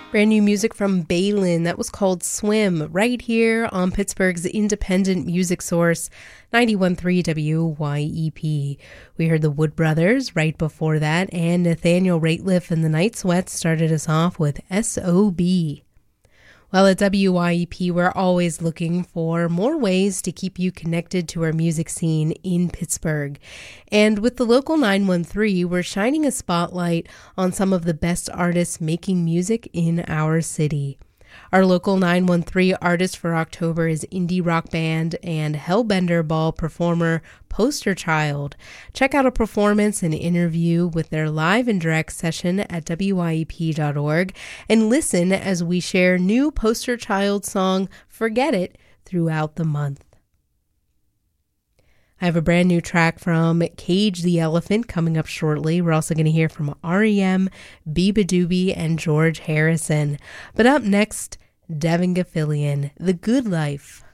Brand new music from Balin. That was called Swim, right here on Pittsburgh's independent music source, 91.3 WYEP. We heard the Wood Brothers right before that, and Nathaniel Rateliff and the Night Sweats started us off with S.O.B. Well, at WYEP, we're always looking for more ways to keep you connected to our music scene in Pittsburgh. And with the Local 913, we're shining a spotlight on some of the best artists making music in our city. Our Local 913 artist for October is indie rock band and Hellbender Ball performer Poster Child. Check out a performance and interview with their live and direct session at wyep.org and listen as we share new Poster Child song Forget It throughout the month. I have a brand new track from Cage the Elephant coming up shortly. We're also going to hear from R.E.M., Biba Doobie, and George Harrison. But up next, Devin Gilfillian, The Good Life.